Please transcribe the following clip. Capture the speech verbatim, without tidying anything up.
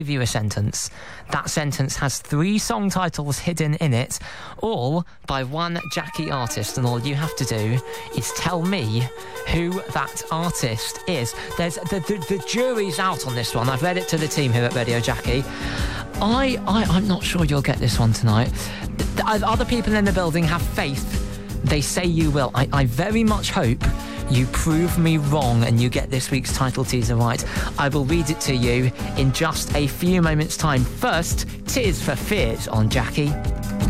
give you a sentence. That sentence has three song titles hidden in it, all by one Jackie artist, and all you have to do is tell me who that artist is. There's the, the, the jury's out on this one. I've read it to the team here at Radio Jackie. I, I, I'm not sure you'll get this one tonight. The, the other people in the building have faith. They say you will. I, I very much hope you prove me wrong and you get this week's title teaser right. I will read it to you in just a few moments' time. First, Tears for Fears on Jackie.